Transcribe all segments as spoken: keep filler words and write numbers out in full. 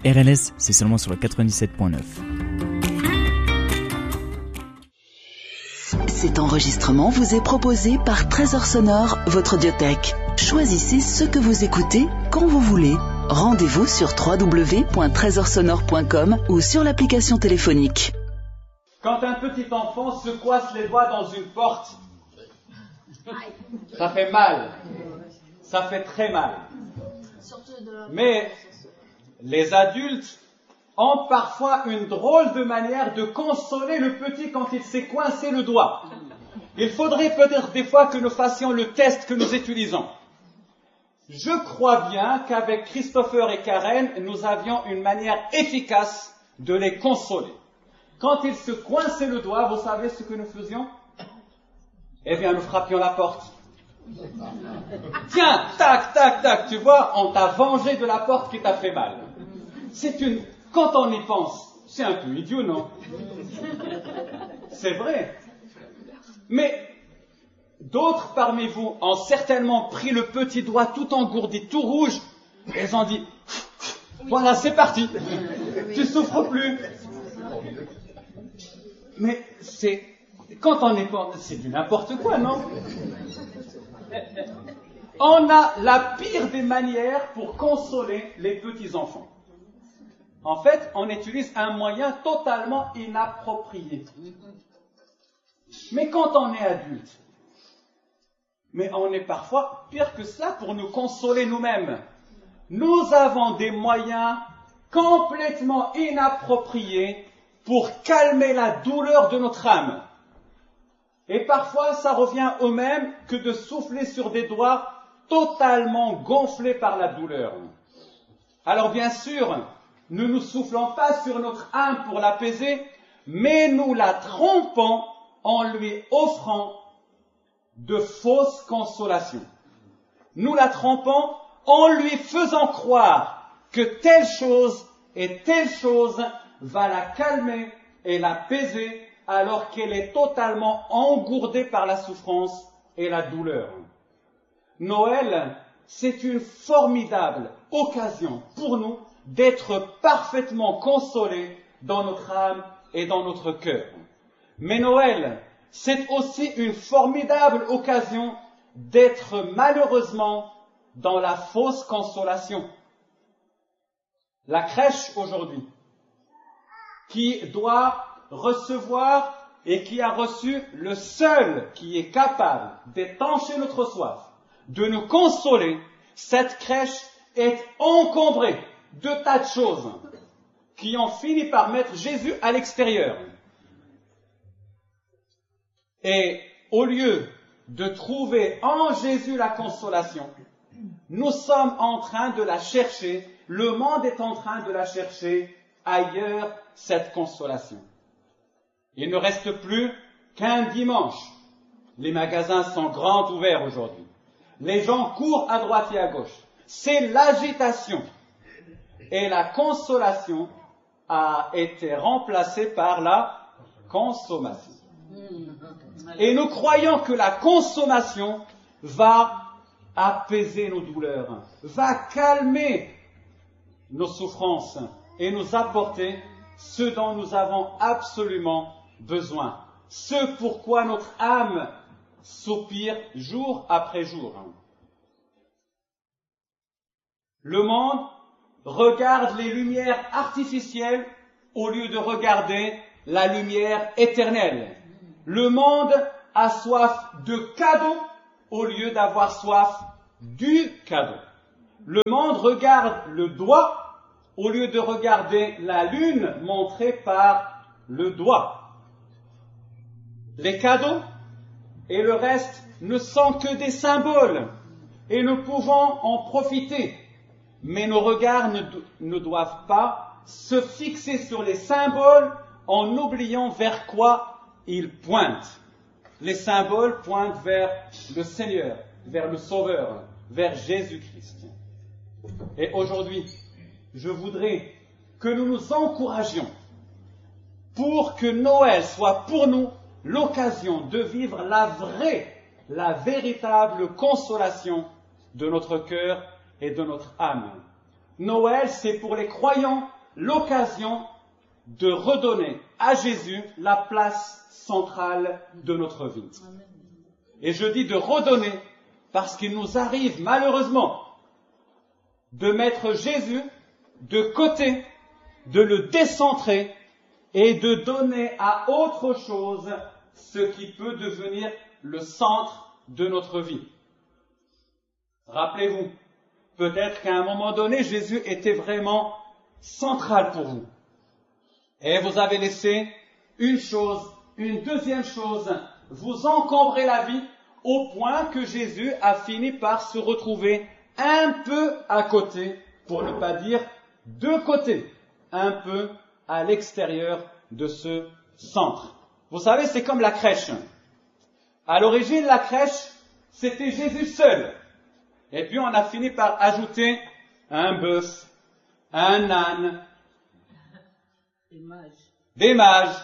R L S, c'est seulement sur le quatre-vingt-dix-sept point neuf. Cet enregistrement vous est proposé par Trésor Sonore, votre audiothèque. Choisissez ce que vous écoutez quand vous voulez. Rendez-vous sur w w w point trésor sonore point com ou sur l'application téléphonique. Quand un petit enfant se coince les doigts dans une porte, ça fait mal. Ça fait très mal. Mais les adultes ont parfois une drôle de manière de consoler le petit quand il s'est coincé le doigt. Il faudrait peut-être des fois que nous fassions le test que nous utilisons. Je crois bien qu'avec Christopher et Karen, nous avions une manière efficace de les consoler. Quand ils se coinçaient le doigt, vous savez ce que nous faisions? Eh bien, nous frappions la porte. Tiens, tac, tac, tac, tu vois, on t'a vengé de la porte qui t'a fait mal. C'est une... Quand on y pense, c'est un peu idiot, non? C'est vrai. Mais d'autres parmi vous ont certainement pris le petit doigt tout engourdi, tout rouge, et ils ont dit, voilà, c'est parti, tu souffres plus. Mais c'est... Quand on est... C'est du n'importe quoi, non? On a la pire des manières pour consoler les petits-enfants. En fait, on utilise un moyen totalement inapproprié. Mais quand on est adulte, mais on est parfois pire que ça pour nous consoler nous-mêmes. Nous avons des moyens complètement inappropriés pour calmer la douleur de notre âme. Et parfois, ça revient au même que de souffler sur des doigts totalement gonflés par la douleur. Alors bien sûr, ne nous soufflons pas sur notre âme pour l'apaiser, mais nous la trompons en lui offrant de fausses consolations. Nous la trompons en lui faisant croire que telle chose et telle chose va la calmer et l'apaiser alors qu'elle est totalement engourdée par la souffrance et la douleur. Noël, c'est une formidable occasion pour nous d'être parfaitement consolés dans notre âme et dans notre cœur. Mais Noël, c'est aussi une formidable occasion d'être malheureusement dans la fausse consolation. La crèche aujourd'hui, qui doit recevoir et qui a reçu le seul qui est capable d'étancher notre soif, de nous consoler, cette crèche est encombrée de tas de choses qui ont fini par mettre Jésus à l'extérieur. Et au lieu de trouver en Jésus la consolation, nous sommes en train de la chercher, le monde est en train de la chercher ailleurs, cette consolation. Il ne reste plus qu'un dimanche. Les magasins sont grands ouverts aujourd'hui. Les gens courent à droite et à gauche. C'est l'agitation. Et la consolation a été remplacée par la consommation. Et nous croyons que la consommation va apaiser nos douleurs, va calmer nos souffrances et nous apporter ce dont nous avons absolument besoin, ce pourquoi notre âme soupire jour après jour. Le monde regarde les lumières artificielles au lieu de regarder la lumière éternelle. Le monde a soif de cadeaux au lieu d'avoir soif du cadeau. Le monde regarde le doigt au lieu de regarder la lune montrée par le doigt. Les cadeaux et le reste ne sont que des symboles et nous pouvons en profiter. Mais nos regards ne, do- ne doivent pas se fixer sur les symboles en oubliant vers quoi ils pointent. Les symboles pointent vers le Seigneur, vers le Sauveur, vers Jésus-Christ. Et aujourd'hui, je voudrais que nous nous encouragions pour que Noël soit pour nous l'occasion de vivre la vraie, la véritable consolation de notre cœur et de notre âme. Noël, c'est pour les croyants l'occasion de redonner à Jésus la place centrale de notre vie. Et je dis de redonner parce qu'il nous arrive malheureusement de mettre Jésus de côté, de le décentrer et de donner à autre chose ce qui peut devenir le centre de notre vie. Rappelez-vous, peut-être qu'à un moment donné, Jésus était vraiment central pour vous. Et vous avez laissé une chose, une deuxième chose, vous encombrer la vie au point que Jésus a fini par se retrouver un peu à côté, pour ne pas dire de côté, un peu à l'extérieur de ce centre. Vous savez, c'est comme la crèche. À l'origine, la crèche, c'était Jésus seul. Et puis on a fini par ajouter un bœuf, un âne, des mages, des mages,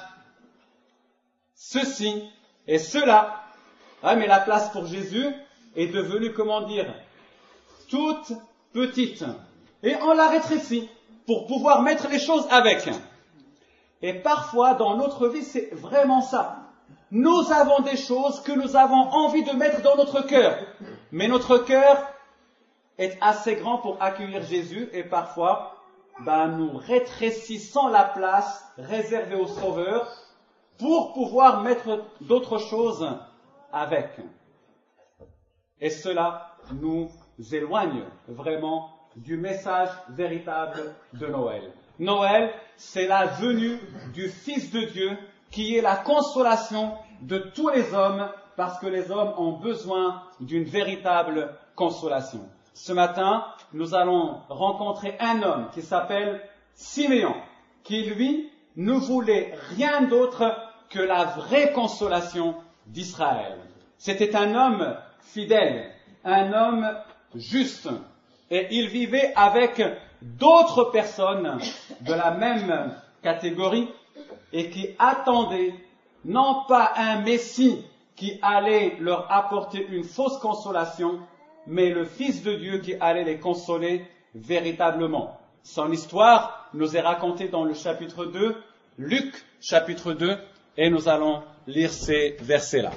ceci et cela. Ah, mais la place pour Jésus est devenue, comment dire, toute petite. Et on la rétrécit pour pouvoir mettre les choses avec. Et parfois, dans notre vie, c'est vraiment ça. Nous avons des choses que nous avons envie de mettre dans notre cœur. Mais notre cœur est assez grand pour accueillir Jésus et parfois, ben, nous rétrécissons la place réservée au Sauveur pour pouvoir mettre d'autres choses avec. Et cela nous éloigne vraiment du message véritable de Noël. Noël, c'est la venue du Fils de Dieu qui est la consolation de tous les hommes parce que les hommes ont besoin d'une véritable consolation. Ce matin, nous allons rencontrer un homme qui s'appelle Siméon, qui lui ne voulait rien d'autre que la vraie consolation d'Israël. C'était un homme fidèle, un homme juste, et il vivait avec d'autres personnes de la même catégorie et qui attendaient non pas un Messie qui allait leur apporter une fausse consolation, mais le Fils de Dieu qui allait les consoler véritablement. Son histoire nous est racontée dans le chapitre deux, Luc chapitre deux, et nous allons lire ces versets-là.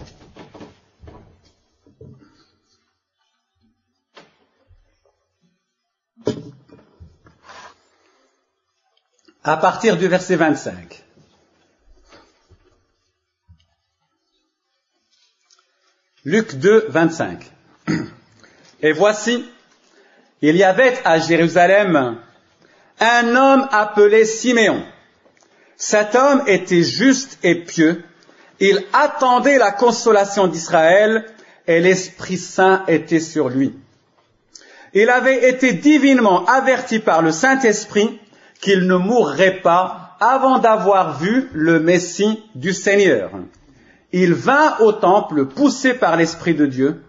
À partir du verset vingt-cinq. Luc deux, vingt-cinq. Et voici, il y avait à Jérusalem un homme appelé Siméon. Cet homme était juste et pieux. Il attendait la consolation d'Israël et l'Esprit Saint était sur lui. Il avait été divinement averti par le Saint-Esprit qu'il ne mourrait pas avant d'avoir vu le Messie du Seigneur. Il vint au temple poussé par l'Esprit de Dieu.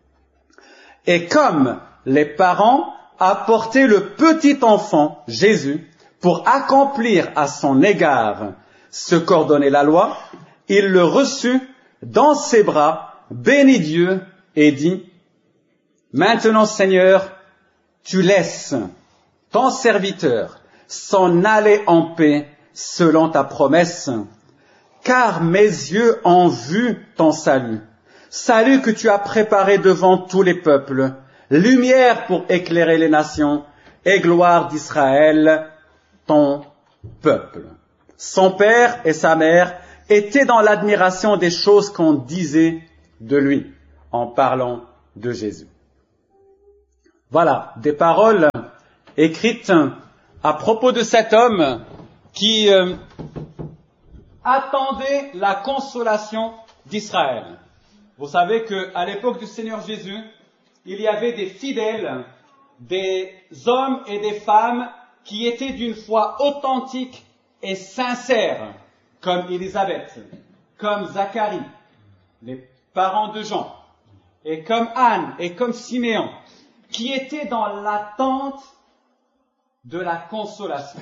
Et comme les parents apportaient le petit enfant, Jésus, pour accomplir à son égard ce qu'ordonnait la loi, il le reçut dans ses bras, bénit Dieu et dit, « Maintenant, Seigneur, tu laisses ton serviteur s'en aller en paix selon ta promesse, car mes yeux ont vu ton salut, salut que tu as préparé devant tous les peuples, lumière pour éclairer les nations et gloire d'Israël, ton peuple. » Son père et sa mère étaient dans l'admiration des choses qu'on disait de lui en parlant de Jésus. Voilà, des paroles écrites à propos de cet homme qui euh, attendait la consolation d'Israël. Vous savez qu'à l'époque du Seigneur Jésus, il y avait des fidèles, des hommes et des femmes qui étaient d'une foi authentique et sincère, comme Élisabeth, comme Zacharie, les parents de Jean, et comme Anne et comme Siméon, qui étaient dans l'attente de la consolation.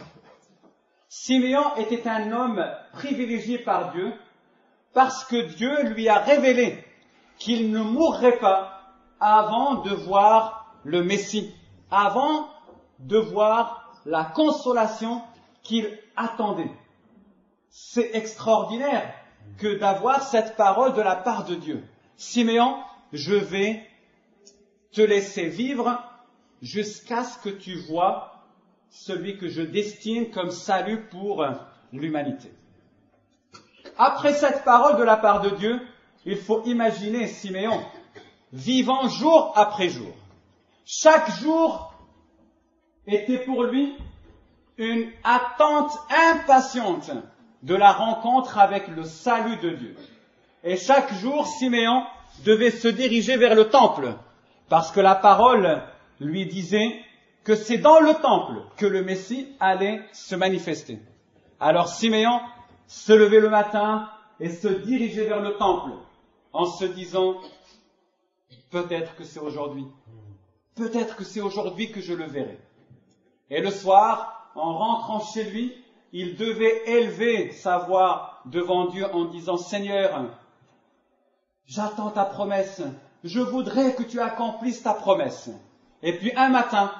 Siméon était un homme privilégié par Dieu parce que Dieu lui a révélé qu'il ne mourrait pas avant de voir le Messie, avant de voir la consolation qu'il attendait. C'est extraordinaire que d'avoir cette parole de la part de Dieu. Siméon, je vais te laisser vivre jusqu'à ce que tu vois celui que je destine comme salut pour l'humanité. Après cette parole de la part de Dieu, il faut imaginer Siméon vivant jour après jour. Chaque jour était pour lui une attente impatiente de la rencontre avec le salut de Dieu. Et chaque jour, Siméon devait se diriger vers le temple, parce que la parole lui disait que c'est dans le temple que le Messie allait se manifester. Alors Siméon se levait le matin et se dirigeait vers le temple, en se disant, peut-être que c'est aujourd'hui, peut-être que c'est aujourd'hui que je le verrai. Et le soir, en rentrant chez lui, il devait élever sa voix devant Dieu en disant, Seigneur, j'attends ta promesse, je voudrais que tu accomplisses ta promesse. Et puis un matin,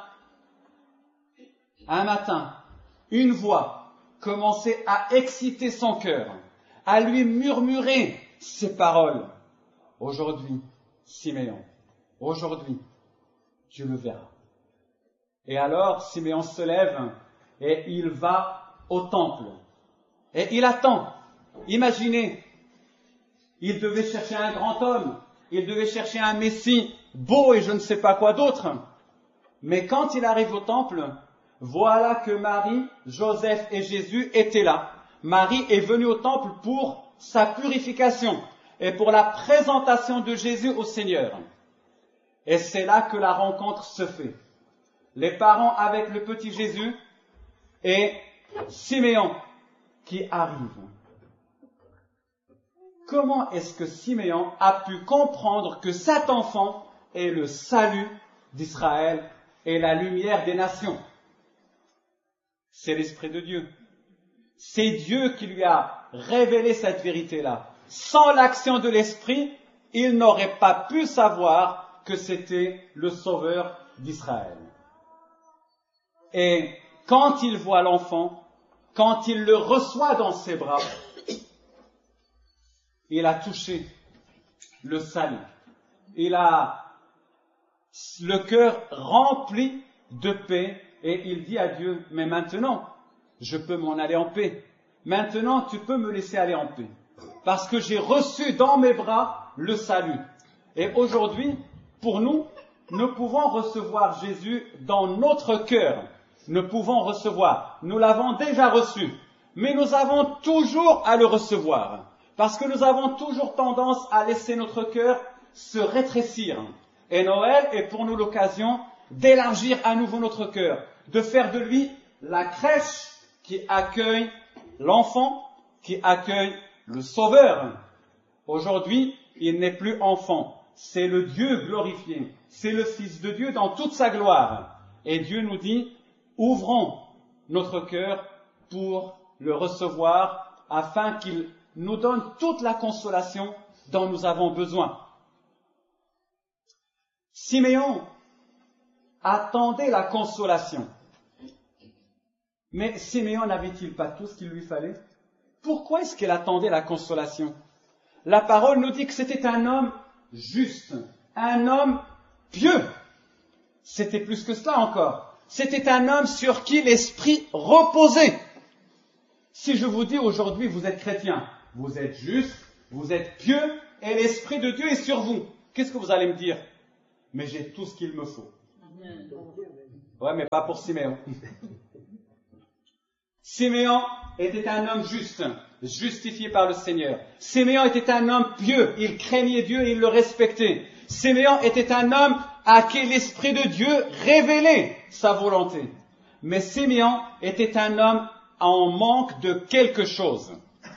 un matin, une voix commençait à exciter son cœur, à lui murmurer ces paroles. Aujourd'hui, Siméon, aujourd'hui, tu le verras. Et alors, Siméon se lève et il va au temple. Et il attend. Imaginez, il devait chercher un grand homme, il devait chercher un Messie beau et je ne sais pas quoi d'autre. Mais quand il arrive au temple, voilà que Marie, Joseph et Jésus étaient là. Marie est venue au temple pour sa purification et pour la présentation de Jésus au Seigneur. Et c'est là que la rencontre se fait. Les parents avec le petit Jésus et Siméon qui arrive. Comment est-ce que Siméon a pu comprendre que cet enfant est le salut d'Israël et la lumière des nations? C'est l'Esprit de Dieu. C'est Dieu qui lui a révélé cette vérité-là. Sans l'action de l'Esprit, il n'aurait pas pu savoir que c'était le Sauveur d'Israël. Et quand il voit l'enfant, quand il le reçoit dans ses bras, il a touché le salut. Il a le cœur rempli de paix et il dit à Dieu, mais maintenant, je peux m'en aller en paix. Maintenant, tu peux me laisser aller en paix. Parce que j'ai reçu dans mes bras le salut. Et aujourd'hui, pour nous, nous pouvons recevoir Jésus dans notre cœur. Nous pouvons recevoir. Nous l'avons déjà reçu. Mais nous avons toujours à le recevoir. Parce que nous avons toujours tendance à laisser notre cœur se rétrécir. Et Noël est pour nous l'occasion d'élargir à nouveau notre cœur, de faire de lui la crèche qui accueille l'enfant, qui accueille le Sauveur. Aujourd'hui, il n'est plus enfant, c'est le Dieu glorifié, c'est le Fils de Dieu dans toute sa gloire. Et Dieu nous dit, ouvrons notre cœur pour le recevoir afin qu'il nous donne toute la consolation dont nous avons besoin. Siméon attendait la consolation. Mais Siméon n'avait-il pas tout ce qu'il lui fallait? Pourquoi est-ce qu'il attendait la consolation? La parole nous dit que c'était un homme juste, un homme pieux. C'était plus que cela encore. C'était un homme sur qui l'esprit reposait. Si je vous dis aujourd'hui, vous êtes chrétien, vous êtes juste, vous êtes pieux, et l'esprit de Dieu est sur vous, qu'est-ce que vous allez me dire? Mais j'ai tout ce qu'il me faut. Ouais, mais pas pour Siméon. Siméon était un homme juste, justifié par le Seigneur. Siméon était un homme pieux, il craignait Dieu et il le respectait. Siméon était un homme à qui l'Esprit de Dieu révélait sa volonté. Mais Siméon était un homme en manque de quelque chose.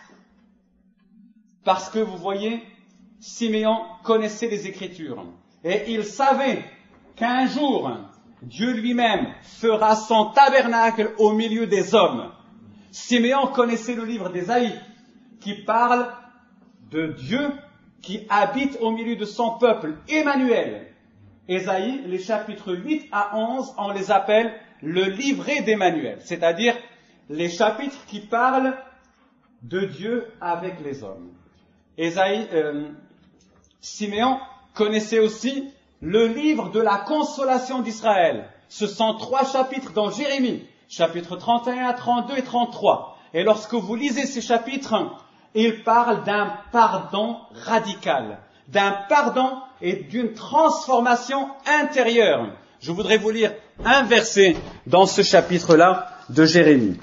Parce que vous voyez, Siméon connaissait les Écritures. Et il savait qu'un jour, Dieu lui-même fera son tabernacle au milieu des hommes. Siméon connaissait le livre d'Ésaïe, qui parle de Dieu qui habite au milieu de son peuple, Emmanuel. Ésaïe, les chapitres huit à onze, on les appelle le livret d'Emmanuel, c'est-à-dire les chapitres qui parlent de Dieu avec les hommes. Ésaïe, euh, Siméon connaissait aussi le livre de la consolation d'Israël. Ce sont trois chapitres dans Jérémie, chapitres trente et un, trente-deux et trente-trois. Et lorsque vous lisez ces chapitres, ils parlent d'un pardon radical, d'un pardon et d'une transformation intérieure. Je voudrais vous lire un verset dans ce chapitre-là de Jérémie.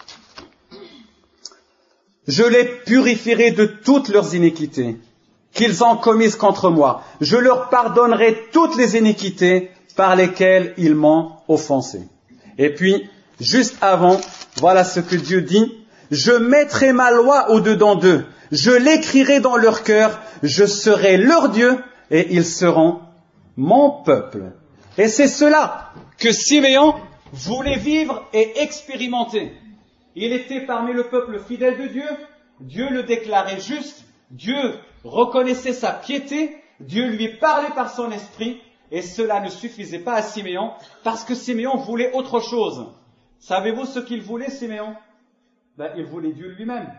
Je les purifierai de toutes leurs iniquités qu'ils ont commises contre moi. Je leur pardonnerai toutes les iniquités par lesquelles ils m'ont offensé. Et puis, juste avant, voilà ce que Dieu dit. Je mettrai ma loi au-dedans d'eux. Je l'écrirai dans leur cœur. Je serai leur Dieu et ils seront mon peuple. Et c'est cela que Siméon voulait vivre et expérimenter. Il était parmi le peuple fidèle de Dieu. Dieu le déclarait juste. Dieu reconnaissait sa piété. Dieu lui parlait par son esprit. Et cela ne suffisait pas à Siméon parce que Siméon voulait autre chose. Savez-vous ce qu'il voulait, Siméon? Ben, il voulait Dieu lui-même.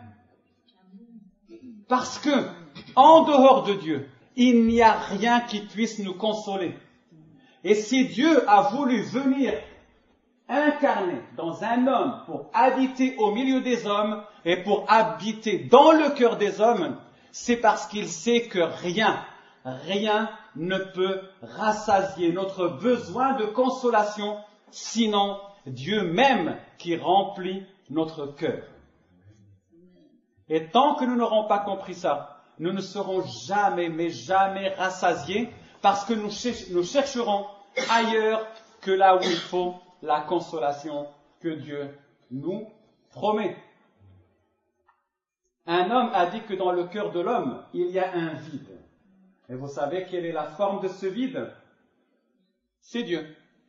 Parce que, en dehors de Dieu, il n'y a rien qui puisse nous consoler. Et si Dieu a voulu venir incarné dans un homme pour habiter au milieu des hommes et pour habiter dans le cœur des hommes, c'est parce qu'il sait que rien, rien ne peut rassasier notre besoin de consolation, sinon Dieu même qui remplit notre cœur. Et tant que nous n'aurons pas compris ça, nous ne serons jamais, mais jamais rassasiés parce que nous, cher- nous chercherons ailleurs que là où il faut la consolation que Dieu nous promet. Un homme a dit que dans le cœur de l'homme, il y a un vide. Et vous savez quelle est la forme de ce vide? C'est Dieu.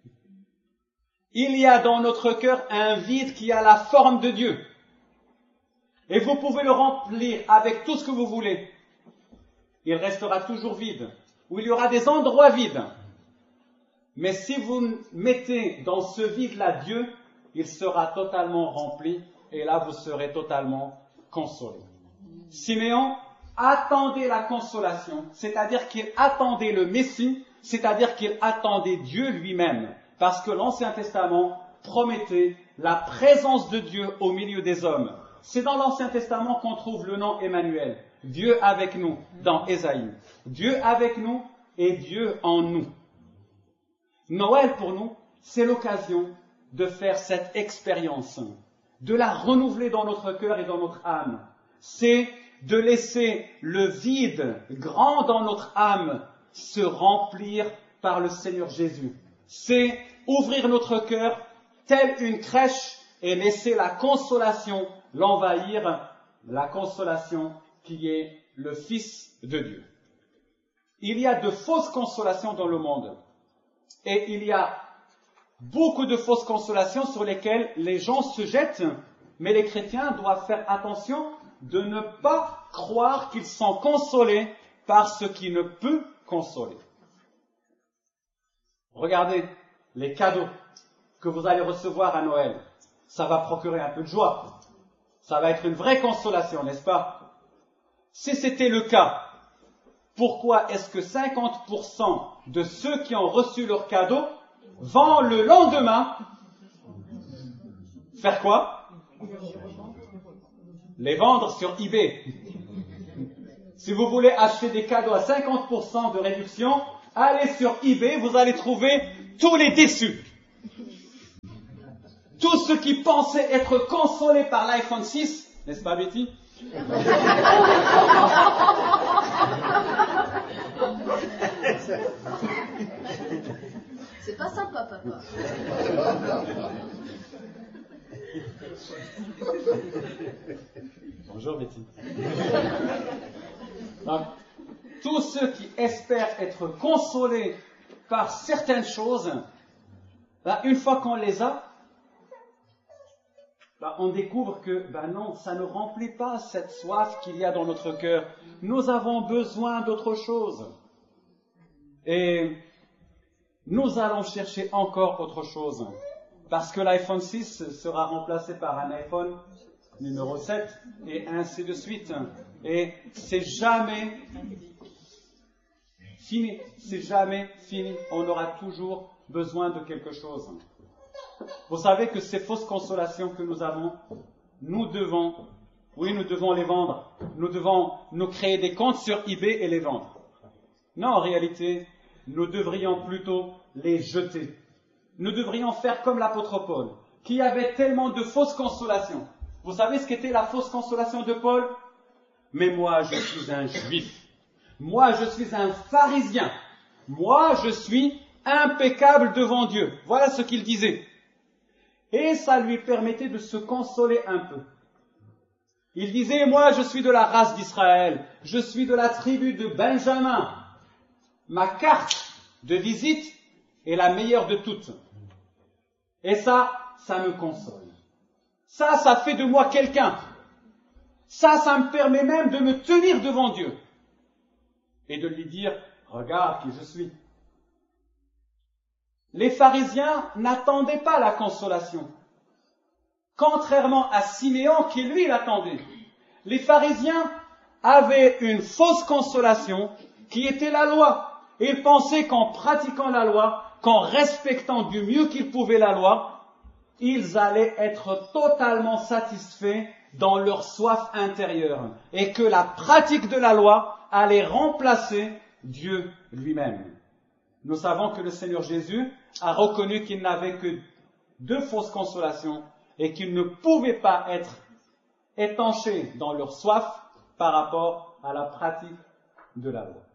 Il y a dans notre cœur un vide qui a la forme de Dieu. Et vous pouvez le remplir avec tout ce que vous voulez. Il restera toujours vide. Ou il y aura des endroits vides. Mais si vous mettez dans ce vide-là Dieu, il sera totalement rempli. Et là, vous serez totalement consolé. Siméon attendait la consolation. C'est-à-dire qu'il attendait le Messie. C'est-à-dire qu'il attendait Dieu lui-même. Parce que l'Ancien Testament promettait la présence de Dieu au milieu des hommes. C'est dans l'Ancien Testament qu'on trouve le nom Emmanuel. Dieu avec nous, dans Ésaïe. Dieu avec nous et Dieu en nous. Noël pour nous, c'est l'occasion de faire cette expérience, de la renouveler dans notre cœur et dans notre âme. C'est de laisser le vide grand dans notre âme se remplir par le Seigneur Jésus. C'est ouvrir notre cœur telle une crèche et laisser la consolation l'envahir, la consolation qui est le Fils de Dieu. Il y a de fausses consolations dans le monde et il y a beaucoup de fausses consolations sur lesquelles les gens se jettent, mais les chrétiens doivent faire attention de ne pas croire qu'ils sont consolés par ce qui ne peut consoler. Regardez les cadeaux que vous allez recevoir à Noël. Ça va procurer un peu de joie. Ça va être une vraie consolation, n'est-ce pas? Si c'était le cas, pourquoi est-ce que cinquante pour cent de ceux qui ont reçu leur cadeau vont le lendemain faire quoi? Les vendre sur eBay. Si vous voulez acheter des cadeaux à cinquante pour cent de réduction, allez sur eBay, vous allez trouver tous les déçus. Tous ceux qui pensaient être consolés par l'iPhone six, n'est-ce pas Betty? C'est pas sympa, papa. Bonjour Betty. Donc, tous ceux qui espèrent être consolés par certaines choses, là, une fois qu'on les a, bah, on découvre que, bah non, ça ne remplit pas cette soif qu'il y a dans notre cœur. Nous avons besoin d'autre chose. Et nous allons chercher encore autre chose. parce que l'iPhone six sera remplacé par un iPhone numéro sept, et ainsi de suite. Et c'est jamais fini, c'est jamais fini. On aura toujours besoin de quelque chose. Vous savez que ces fausses consolations que nous avons, nous devons, oui, nous devons les vendre. Nous devons nous créer des comptes sur eBay et les vendre. Non, en réalité, nous devrions plutôt les jeter. Nous devrions faire comme l'apôtre Paul, qui avait tellement de fausses consolations. Vous savez ce qu'était la fausse consolation de Paul? Mais moi, je suis un juif. Moi, je suis un pharisien. Moi, je suis impeccable devant Dieu. Voilà ce qu'il disait. Et ça lui permettait de se consoler un peu. Il disait, moi, je suis de la race d'Israël. Je suis de la tribu de Benjamin. Ma carte de visite est la meilleure de toutes. Et ça, ça me console. Ça, ça fait de moi quelqu'un. Ça, ça me permet même de me tenir devant Dieu. Et de lui dire, regarde qui je suis. Les pharisiens n'attendaient pas la consolation. Contrairement à Siméon qui lui l'attendait. Les pharisiens avaient une fausse consolation qui était la loi. Et ils pensaient qu'en pratiquant la loi, qu'en respectant du mieux qu'ils pouvaient la loi, ils allaient être totalement satisfaits dans leur soif intérieure. Et que la pratique de la loi allait remplacer Dieu lui-même. Nous savons que le Seigneur Jésus a reconnu qu'il n'avait que deux fausses consolations et qu'ils ne pouvaient pas être étanchés dans leur soif par rapport à la pratique de la loi.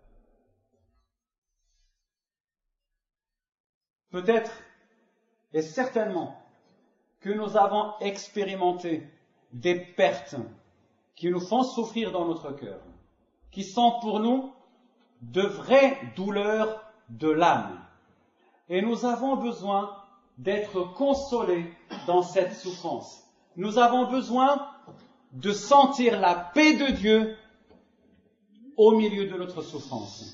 Peut-être et certainement que nous avons expérimenté des pertes qui nous font souffrir dans notre cœur, qui sont pour nous de vraies douleurs de l'âme. Et nous avons besoin d'être consolés dans cette souffrance. Nous avons besoin de sentir la paix de Dieu au milieu de notre souffrance.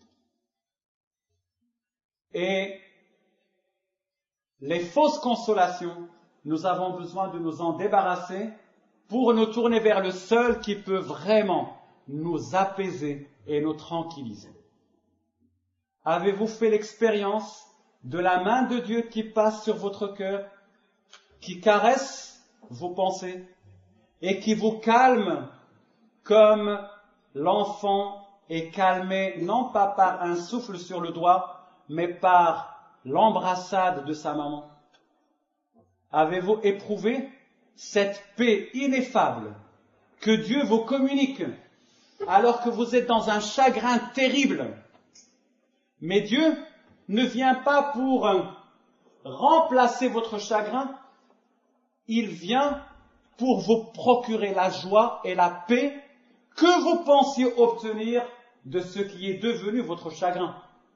Et les fausses consolations, nous avons besoin de nous en débarrasser pour nous tourner vers le seul qui peut vraiment nous apaiser et nous tranquilliser. Avez-vous fait l'expérience de la main de Dieu qui passe sur votre cœur, qui caresse vos pensées et qui vous calme comme l'enfant est calmé non pas par un souffle sur le doigt, mais par l'embrassade de sa maman? Avez-vous éprouvé cette paix ineffable que Dieu vous communique alors que vous êtes dans un chagrin terrible? Mais Dieu ne vient pas pour remplacer votre chagrin, il vient pour vous procurer la joie et la paix que vous pensiez obtenir de ce qui est devenu votre chagrin.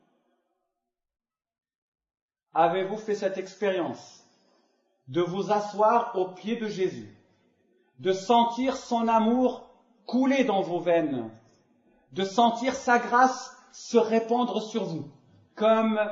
Avez-vous fait cette expérience de vous asseoir aux pieds de Jésus, de sentir son amour couler dans vos veines, de sentir sa grâce se répandre sur vous, comme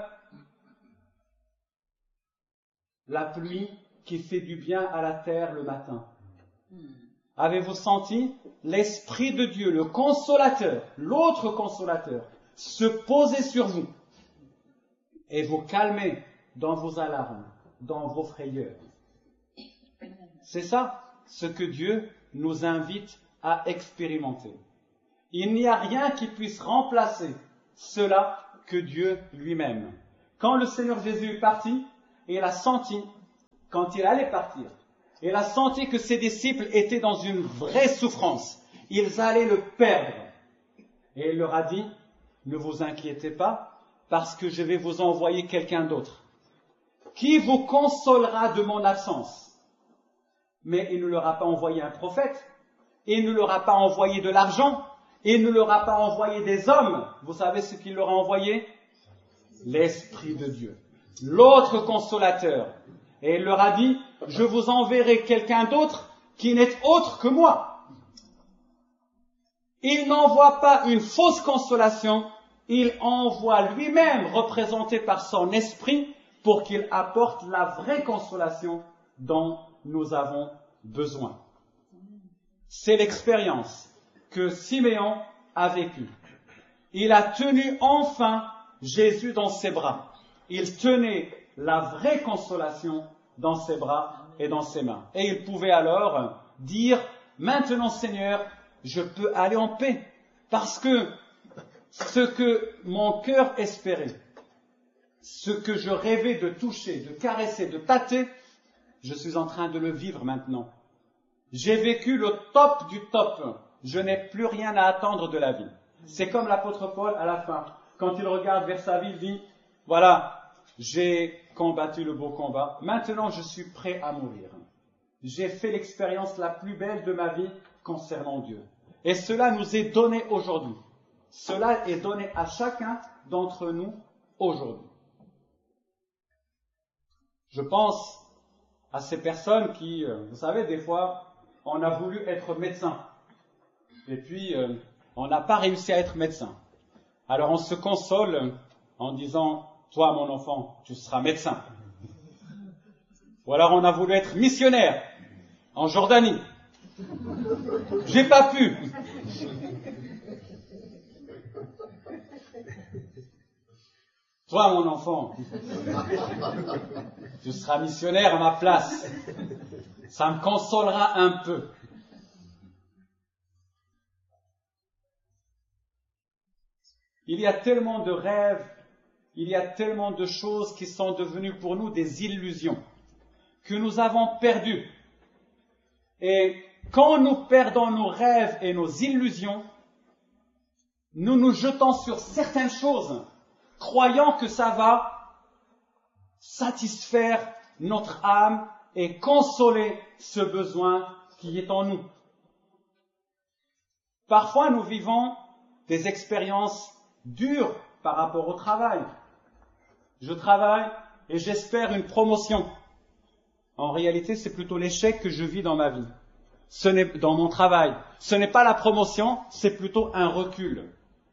la pluie qui fait du bien à la terre le matin? Avez-vous senti l'Esprit de Dieu, le consolateur, l'autre consolateur, se poser sur vous et vous calmer dans vos alarmes, dans vos frayeurs? C'est ça ce que Dieu nous invite à expérimenter. Il n'y a rien qui puisse remplacer cela que Dieu lui-même. Quand le Seigneur Jésus est parti, il a senti, quand il allait partir, il a senti que ses disciples étaient dans une vraie souffrance. Ils allaient le perdre. Et il leur a dit, ne vous inquiétez pas, parce que je vais vous envoyer quelqu'un d'autre, qui vous consolera de mon absence. Mais il ne leur a pas envoyé un prophète, il ne leur a pas envoyé de l'argent, il ne leur a pas envoyé des hommes. Vous savez ce qu'il leur a envoyé? L'Esprit de Dieu, l'autre consolateur. Et il leur a dit, je vous enverrai quelqu'un d'autre qui n'est autre que moi. Il n'envoie pas une fausse consolation, il envoie lui-même, représenté par son esprit, pour qu'il apporte la vraie consolation dont nous avons besoin. C'est l'expérience que Siméon a vécue. Il a tenu enfin Jésus dans ses bras. Il tenait la vraie consolation dans ses bras et dans ses mains. Et il pouvait alors dire, maintenant Seigneur, je peux aller en paix, parce que ce que mon cœur espérait, ce que je rêvais de toucher, de caresser, de tâter, je suis en train de le vivre maintenant. J'ai vécu le top du top. Je n'ai plus rien à attendre de la vie. C'est comme l'apôtre Paul à la fin. Quand il regarde vers sa vie, il dit, voilà, j'ai combattu le beau combat. Maintenant, je suis prêt à mourir. J'ai fait l'expérience la plus belle de ma vie concernant Dieu. Et cela nous est donné aujourd'hui. Cela est donné à chacun d'entre nous aujourd'hui. Je pense à ces personnes qui, vous savez, des fois, on a voulu être médecin. Et puis, euh, on n'a pas réussi à être médecin. Alors, on se console en disant, toi, mon enfant, tu seras médecin. Ou alors, on a voulu être missionnaire en Jordanie. J'ai pas pu. Toi, mon enfant, tu seras missionnaire à ma place. Ça me consolera un peu. Il y a tellement de rêves, il y a tellement de choses qui sont devenues pour nous des illusions, que nous avons perdues. Et quand nous perdons nos rêves et nos illusions, nous nous jetons sur certaines choses, croyant que ça va satisfaire notre âme et consoler ce besoin qui est en nous. Parfois, nous vivons des expériences dures par rapport au travail. Je travaille et j'espère une promotion. En réalité, c'est plutôt l'échec que je vis dans ma vie. Ce n'est, dans mon travail. Ce n'est pas la promotion, c'est plutôt un recul.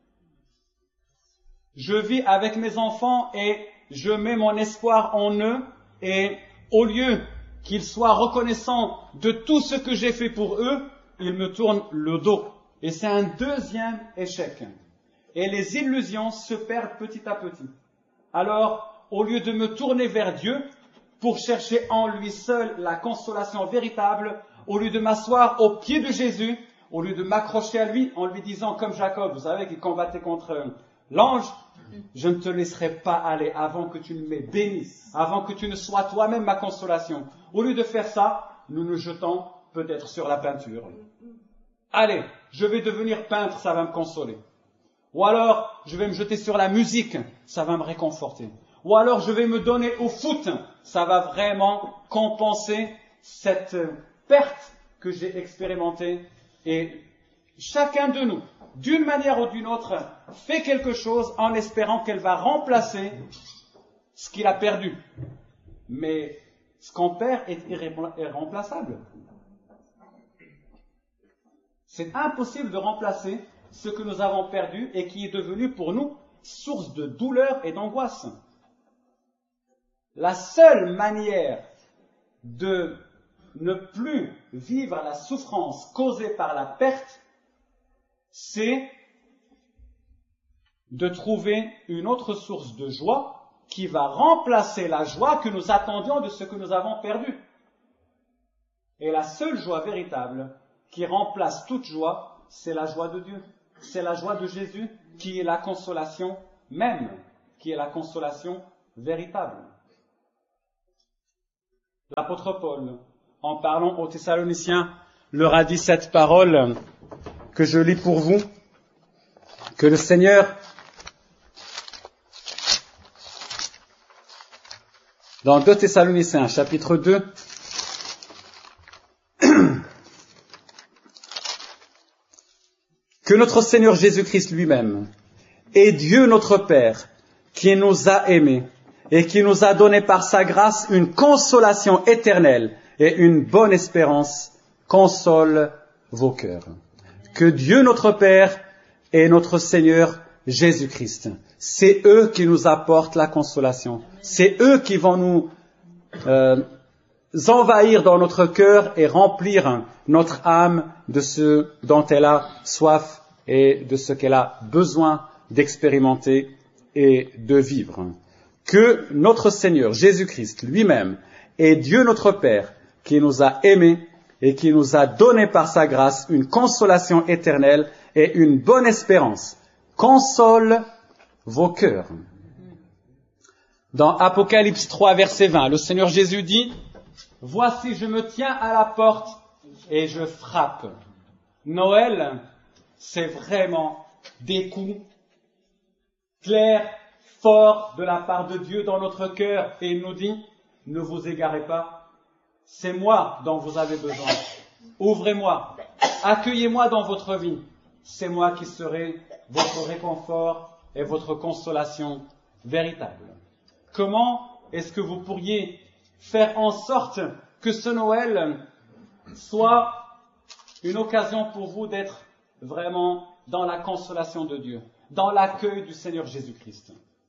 Je vis avec mes enfants et je mets mon espoir en eux et au lieu qu'ils soient reconnaissants de tout ce que j'ai fait pour eux, ils me tournent le dos. Et c'est un deuxième échec. Et les illusions se perdent petit à petit. Alors, au lieu de me tourner vers Dieu pour chercher en lui seul la consolation véritable, au lieu de m'asseoir au pied de Jésus, au lieu de m'accrocher à lui en lui disant comme Jacob, vous savez, qui combattait contre l'ange, je ne te laisserai pas aller avant que tu ne m'aies béni, avant que tu ne sois toi-même ma consolation. Au lieu de faire ça, nous nous jetons peut-être sur la peinture. Allez, je vais devenir peintre, ça va me consoler. Ou alors, je vais me jeter sur la musique, ça va me réconforter. Ou alors, je vais me donner au foot, ça va vraiment compenser cette perte que j'ai expérimentée. Et chacun de nous, d'une manière ou d'une autre, fait quelque chose en espérant qu'elle va remplacer ce qu'il a perdu. Mais ce qu'on perd est irremplaçable. C'est impossible de remplacer ce que nous avons perdu et qui est devenu pour nous source de douleur et d'angoisse. La seule manière de ne plus vivre la souffrance causée par la perte, c'est de trouver une autre source de joie qui va remplacer la joie que nous attendions de ce que nous avons perdu. Et la seule joie véritable qui remplace toute joie, c'est la joie de Dieu. C'est la joie de Jésus qui est la consolation même, qui est la consolation véritable. L'apôtre Paul, en parlant aux Thessaloniciens, leur a dit cette parole que je lis pour vous, que le Seigneur, dans deux Thessaloniciens, chapitre deux, que notre Seigneur Jésus-Christ lui-même et Dieu notre Père, qui nous a aimés et qui nous a donné par sa grâce une consolation éternelle et une bonne espérance, console vos cœurs. Que Dieu notre Père et notre Seigneur Jésus-Christ. C'est eux qui nous apportent la consolation. C'est eux qui vont nous euh, envahir dans notre cœur et remplir notre âme de ce dont elle a soif et de ce qu'elle a besoin d'expérimenter et de vivre. Que notre Seigneur Jésus-Christ lui-même est Dieu notre Père qui nous a aimés et qui nous a donné par sa grâce une consolation éternelle et une bonne espérance. Console vos cœurs. Dans Apocalypse trois, verset vingt, le Seigneur Jésus dit « Voici, je me tiens à la porte et je frappe. » Noël, c'est vraiment des coups clairs, forts de la part de Dieu dans notre cœur. Et il nous dit « Ne vous égarez pas, c'est moi dont vous avez besoin. Ouvrez-moi, accueillez-moi dans votre vie. C'est moi qui serai votre réconfort et votre consolation véritable. » Comment est-ce que vous pourriez faire en sorte que ce Noël soit une occasion pour vous d'être vraiment dans la consolation de Dieu, dans l'accueil du Seigneur Jésus-Christ?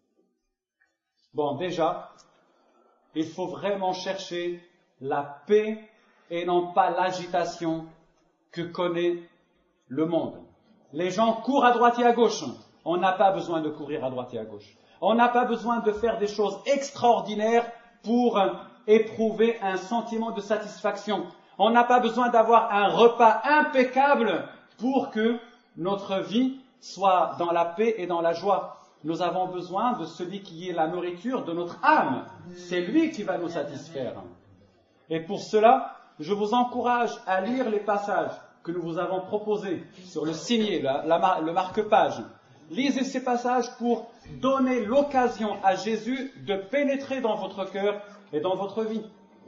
Bon, déjà, il faut vraiment chercher la paix et non pas l'agitation que connaît le monde. Les gens courent à droite et à gauche. On n'a pas besoin de courir à droite et à gauche. On n'a pas besoin de faire des choses extraordinaires pour éprouver un sentiment de satisfaction. On n'a pas besoin d'avoir un repas impeccable pour que notre vie soit dans la paix et dans la joie. Nous avons besoin de celui qui est la nourriture de notre âme. C'est lui qui va nous satisfaire. Et pour cela, je vous encourage à lire les passages que nous vous avons proposés sur le signet, la, la, le marque-page. Lisez ces passages pour donner l'occasion à Jésus de pénétrer dans votre cœur et dans votre vie.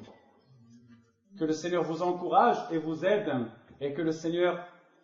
Que le Seigneur vous encourage et vous aide, et que le Seigneur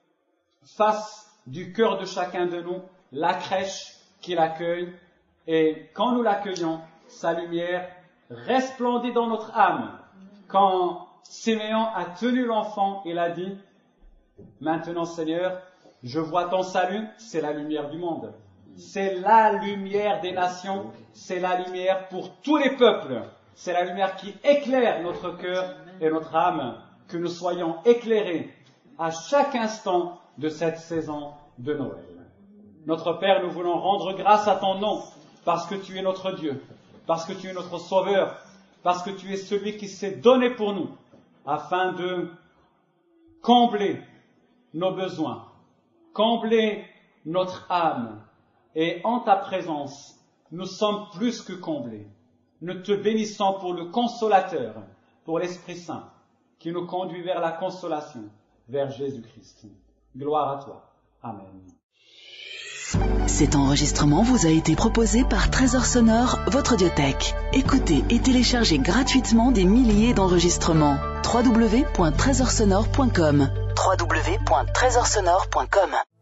fasse du cœur de chacun de nous la crèche qui l'accueille, et quand nous l'accueillons, sa lumière resplendit dans notre âme. Quand Siméon a tenu l'enfant, il a dit « Maintenant, Seigneur, je vois ton salut, c'est la lumière du monde. C'est la lumière des nations, c'est la lumière pour tous les peuples. C'est la lumière qui éclaire notre cœur et notre âme, que nous soyons éclairés à chaque instant de cette saison de Noël. Notre Père, nous voulons rendre grâce à ton nom, parce que tu es notre Dieu, parce que tu es notre Sauveur, parce que tu es celui qui s'est donné pour nous, afin de combler nos besoins, combler notre âme, et en ta présence, nous sommes plus que comblés. Nous te bénissons pour le Consolateur, pour l'Esprit Saint, qui nous conduit vers la consolation, vers Jésus-Christ. Gloire à toi. Amen. Cet enregistrement vous a été proposé par Trésor Sonore, votre audiothèque. Écoutez et téléchargez gratuitement des milliers d'enregistrements. w w w point trésor sonore point com w w w point trésor sonore point com